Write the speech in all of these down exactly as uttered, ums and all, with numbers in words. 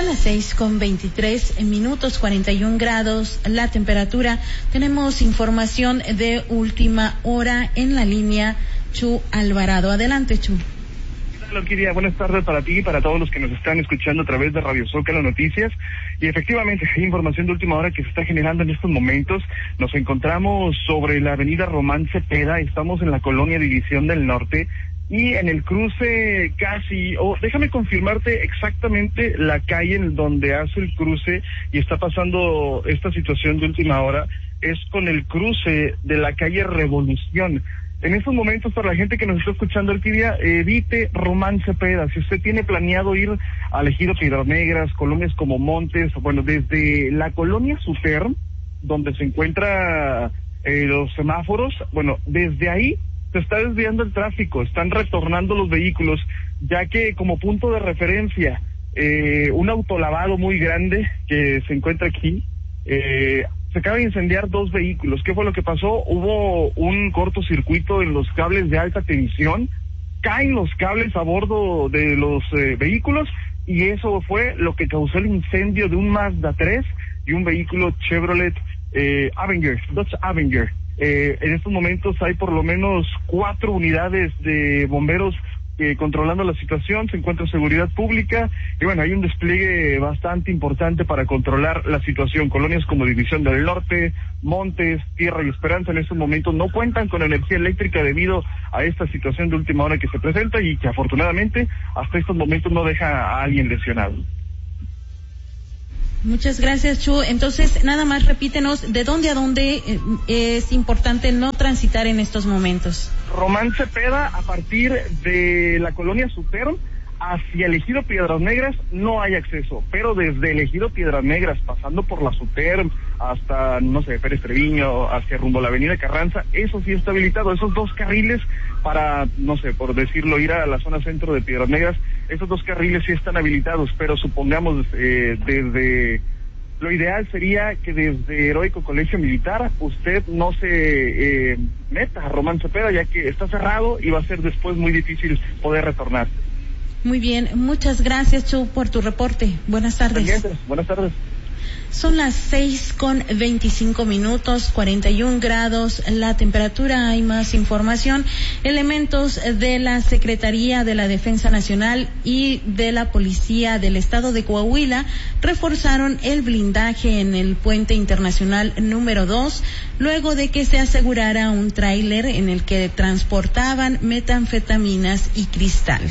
Son las seis con veintitrés minutos, cuarenta y un grados la temperatura. Tenemos información de última hora en la línea Chu Alvarado. Adelante, Chu. Loquiria, buenas tardes para ti y para todos los que nos están escuchando a través de Radio Zócalo Noticias. Y efectivamente, hay información de última hora que se está generando en estos momentos. Nos encontramos sobre la avenida Román Cepeda, estamos en la colonia División del Norte y en el cruce casi, o oh, déjame confirmarte exactamente la calle en donde hace el cruce y está pasando esta situación de última hora, es con el cruce de la calle Revolución. En estos momentos, para la gente que nos está escuchando, Alquidia, evite Román Cepeda. Si usted tiene planeado ir al Ejido Piedras Negras, colonias como Montes, bueno, desde la colonia Suterm, donde se encuentra eh, los semáforos, bueno, desde ahí se está desviando el tráfico, están retornando los vehículos, ya que como punto de referencia, eh, un autolavado muy grande que se encuentra aquí, eh, se acaba de incendiar dos vehículos. ¿Qué fue lo que pasó? Hubo un cortocircuito en los cables de alta tensión, caen los cables a bordo de los eh, vehículos y eso fue lo que causó el incendio de un Mazda tres y un vehículo Chevrolet eh, Avenger, Dodge Avenger. Eh, en estos momentos hay por lo menos cuatro unidades de bomberos Eh, controlando la situación, se encuentra seguridad pública y bueno, hay un despliegue bastante importante para controlar la situación. Colonias como División del Norte, Montes, Tierra y Esperanza en estos momentos no cuentan con energía eléctrica debido a esta situación de última hora que se presenta y que afortunadamente hasta estos momentos no deja a alguien lesionado. Muchas gracias, Chu. Entonces, nada más repítenos, ¿de dónde a dónde es importante no transitar en estos momentos? Román Cepeda, a partir de la colonia Suterm hacia el Ejido Piedras Negras no hay acceso, pero desde el Ejido Piedras Negras, pasando por la Suterm hasta, no sé, Pérez Treviño, hacia rumbo a la avenida Carranza, eso sí está habilitado, esos dos carriles para, no sé, por decirlo, ir a la zona centro de Piedras Negras, esos dos carriles sí están habilitados, pero supongamos eh, desde... Lo ideal sería que desde Heroico Colegio Militar usted no se eh, meta a Román Cepeda, ya que está cerrado y va a ser después muy difícil poder retornar. Muy bien, muchas gracias, Chu, por tu reporte. Buenas tardes. Pendientes. Buenas tardes. Son las seis con veinticinco minutos, cuarenta y un grados la temperatura. Hay más información. Elementos de la Secretaría de la Defensa Nacional y de la Policía del Estado de Coahuila reforzaron el blindaje en el puente internacional número dos, luego de que se asegurara un tráiler en el que transportaban metanfetaminas y cristal.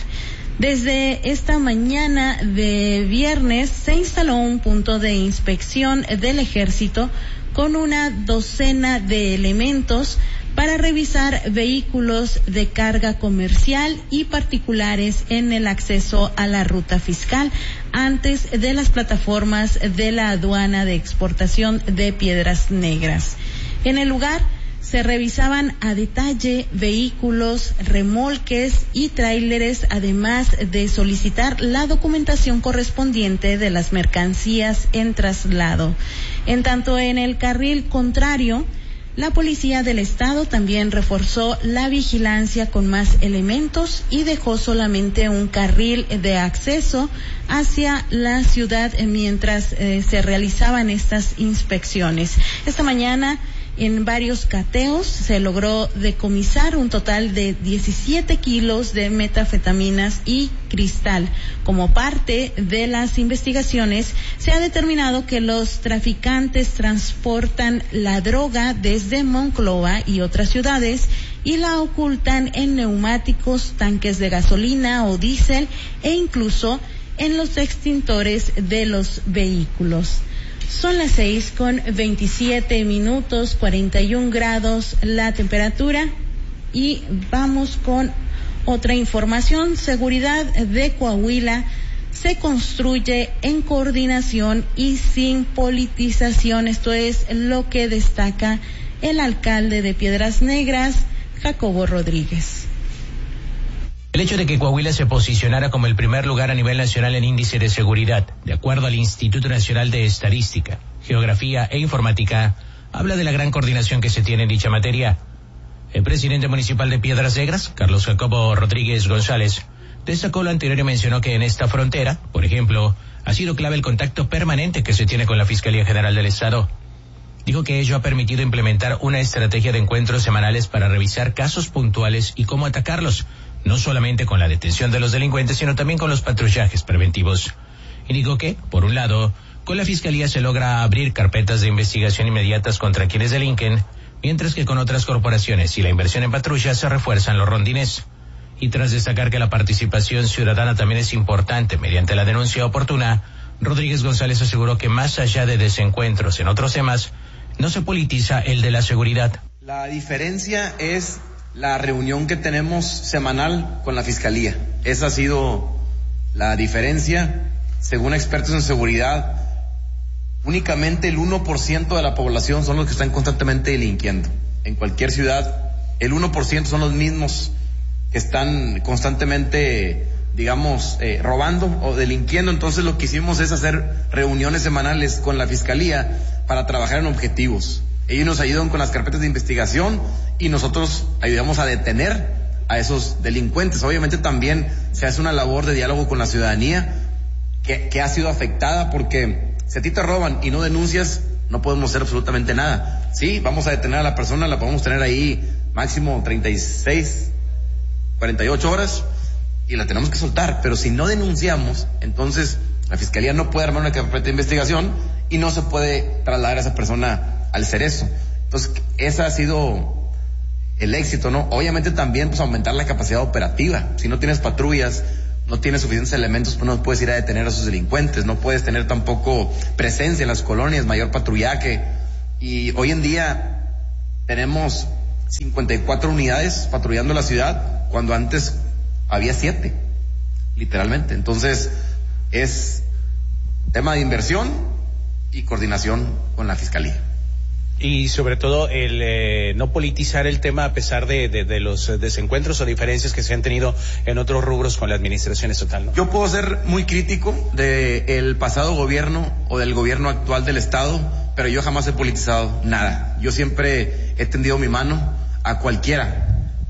Desde esta mañana de viernes se instaló un punto de inspección del Ejército con una docena de elementos para revisar vehículos de carga comercial y particulares en el acceso a la ruta fiscal antes de las plataformas de la aduana de exportación de Piedras Negras. En el lugar se revisaban a detalle vehículos, remolques y tráileres, además de solicitar la documentación correspondiente de las mercancías en traslado. En tanto, en el carril contrario, la Policía del Estado también reforzó la vigilancia con más elementos y dejó solamente un carril de acceso hacia la ciudad mientras eh, se realizaban estas inspecciones. Esta mañana, en varios cateos se logró decomisar un total de diecisiete kilos de metanfetaminas y cristal. Como parte de las investigaciones, se ha determinado que los traficantes transportan la droga desde Monclova y otras ciudades y la ocultan en neumáticos, tanques de gasolina o diésel e incluso en los extintores de los vehículos. Son las seis con veintisiete minutos, cuarenta y un grados la temperatura y vamos con otra información. Seguridad de Coahuila se construye en coordinación y sin politización. Esto es lo que destaca el alcalde de Piedras Negras, Jacobo Rodríguez. El hecho de que Coahuila se posicionara como el primer lugar a nivel nacional en índice de seguridad, de acuerdo al Instituto Nacional de Estadística, Geografía e Informática, habla de la gran coordinación que se tiene en dicha materia. El presidente municipal de Piedras Negras, Carlos Jacobo Rodríguez González, destacó lo anterior y mencionó que en esta frontera, por ejemplo, ha sido clave el contacto permanente que se tiene con la Fiscalía General del Estado. Dijo que ello ha permitido implementar una estrategia de encuentros semanales para revisar casos puntuales y cómo atacarlos, no solamente con la detención de los delincuentes, sino también con los patrullajes preventivos. Indicó que, por un lado, con la Fiscalía se logra abrir carpetas de investigación inmediatas contra quienes delinquen, mientras que con otras corporaciones y la inversión en patrullas se refuerzan los rondines. Y tras destacar que la participación ciudadana también es importante mediante la denuncia oportuna, Rodríguez González aseguró que más allá de desencuentros en otros temas, no se politiza el de la seguridad. La diferencia es la reunión que tenemos semanal con la Fiscalía. Esa ha sido la diferencia. Según expertos en seguridad, únicamente el uno por ciento de la población son los que están constantemente delinquiendo. En cualquier ciudad, el uno por ciento son los mismos que están constantemente, digamos, eh, robando o delinquiendo. Entonces lo que hicimos es hacer reuniones semanales con la Fiscalía para trabajar en objetivos. Ellos nos ayudan con las carpetas de investigación y nosotros ayudamos a detener a esos delincuentes. Obviamente también se hace una labor de diálogo con la ciudadanía que, que ha sido afectada, porque si a ti te roban y no denuncias, no podemos hacer absolutamente nada. Sí, vamos a detener a la persona, la podemos tener ahí máximo treinta y seis, cuarenta y ocho horas y la tenemos que soltar, pero si no denunciamos, entonces la Fiscalía no puede armar una carpeta de investigación y no se puede trasladar a esa persona al cerezo. Entonces, ese ha sido el éxito, ¿no? Obviamente también, pues, aumentar la capacidad operativa. Si no tienes patrullas, no tienes suficientes elementos, pues no puedes ir a detener a esos delincuentes, no puedes tener tampoco presencia en las colonias, mayor patrullaje. Y hoy en día tenemos cincuenta y cuatro unidades patrullando la ciudad, cuando antes había siete, literalmente. Entonces, es tema de inversión y coordinación con la Fiscalía. Y sobre todo el eh, no politizar el tema a pesar de, de, de los desencuentros o diferencias que se han tenido en otros rubros con la administración estatal, ¿no? Yo puedo ser muy crítico del pasado gobierno o del gobierno actual del Estado, pero yo jamás he politizado nada. Yo siempre he tendido mi mano a cualquiera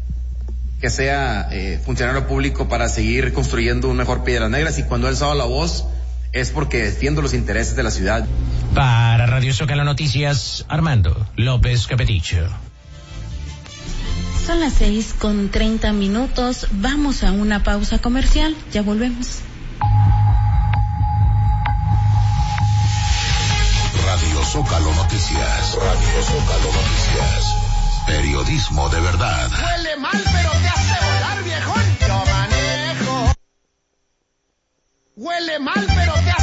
que sea eh, funcionario público para seguir construyendo un mejor Piedras Negras, y cuando he alzado la voz es porque defiendo los intereses de la ciudad. Para Radio Zócalo Noticias, Armando López Capeticho. Son las seis con treinta minutos. Vamos a una pausa comercial. Ya volvemos. Radio Zócalo Noticias. Radio Zócalo Noticias. Periodismo de verdad. Huele mal, pero te hace volar, viejón. Yo manejo. Huele mal, pero te hace